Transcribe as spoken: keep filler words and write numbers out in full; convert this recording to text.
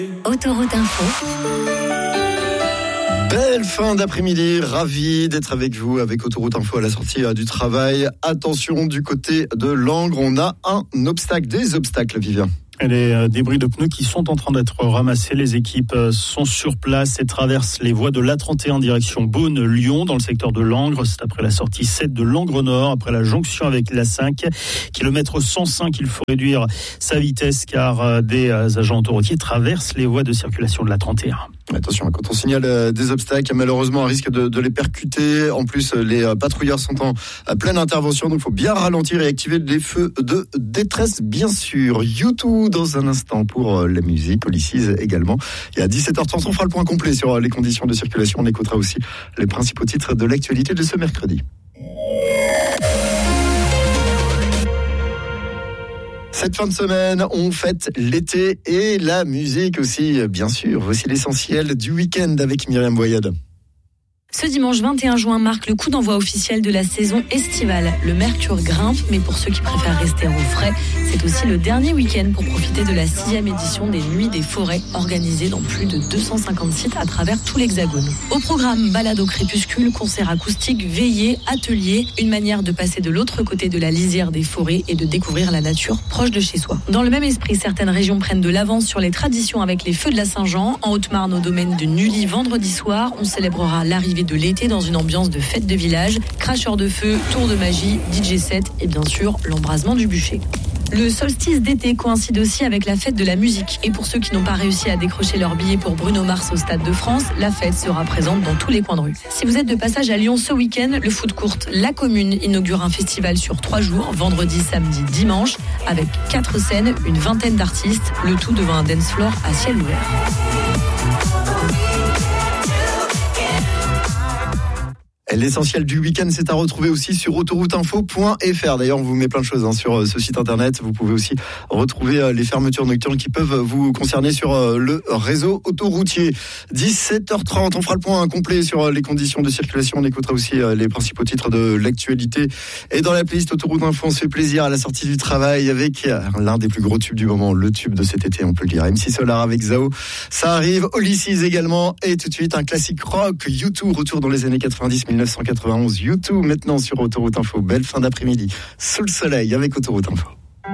Autoroute Info. Belle fin d'après-midi, ravi d'être avec vous avec Autoroute Info à la sortie du travail. Attention, du côté de Langres, on a un obstacle, des obstacles, Vivien. Les débris de pneus qui sont en train d'être ramassés. Les équipes sont sur place et traversent les voies de l'A trente et un direction Beaune-Lyon dans le secteur de Langres. C'est après la sortie sept de Langres Nord, après la jonction avec l'A cinq. Kilomètre cent cinq, il faut réduire sa vitesse car des agents autoroutiers traversent les voies de circulation de l'A trente et un. Attention, quand on signale des obstacles, il y a malheureusement un risque de, de les percuter. En plus, les patrouilleurs sont en pleine intervention, donc il faut bien ralentir et activer les feux de détresse, bien sûr. YouTube dans un instant pour la musique, Olysses également. Et à dix-sept heures trente, on fera le point complet sur les conditions de circulation. On écoutera aussi les principaux titres de l'actualité de ce mercredi. Cette fin de semaine, on fête l'été et la musique aussi, bien sûr. Voici l'essentiel du week-end avec Myriam Boyade. Ce dimanche vingt et un juin marque le coup d'envoi officiel de la saison estivale. Le mercure grimpe, mais pour ceux qui préfèrent rester au frais, c'est aussi le dernier week-end pour profiter de la sixième édition des Nuits des Forêts, organisée dans plus de deux cent cinquante sites à travers tout l'Hexagone. Au programme, balade au crépuscule, concerts acoustiques, veillées, ateliers, une manière de passer de l'autre côté de la lisière des forêts et de découvrir la nature proche de chez soi. Dans le même esprit, certaines régions prennent de l'avance sur les traditions avec les feux de la Saint-Jean. En Haute-Marne, au domaine de Nully, vendredi soir, on célébrera l'arrivée de l'été dans une ambiance de fête de village, cracheurs de feu, tour de magie, D J set et bien sûr l'embrasement du bûcher. Le solstice d'été coïncide aussi avec la fête de la musique. Et pour ceux qui n'ont pas réussi à décrocher leur billet pour Bruno Mars au Stade de France, la fête sera présente dans tous les coins de rue. Si vous êtes de passage à Lyon ce week-end, le foot court La Commune inaugure un festival sur trois jours, vendredi, samedi, dimanche, avec quatre scènes, une vingtaine d'artistes, le tout devant un dance floor à ciel ouvert. L'essentiel du week-end, c'est à retrouver aussi sur autoroute info point f r. D'ailleurs, on vous met plein de choses hein, sur ce site internet. Vous pouvez aussi retrouver les fermetures nocturnes qui peuvent vous concerner sur le réseau autoroutier. dix-sept heures trente, on fera le point complet sur les conditions de circulation. On écoutera aussi les principaux titres de l'actualité. Et dans la playlist Autoroute Info, on se fait plaisir à la sortie du travail avec l'un des plus gros tubes du moment, le tube de cet été, on peut le dire. M C Solar avec Zao, ça arrive. Olysses également. Et tout de suite, un classique rock, U deux, retour dans les années quatre-vingt-dix, mille neuf cent quatre-vingt-onze, U deux maintenant sur Autoroute Info. Belle fin d'après-midi sous le soleil avec Autoroute Info.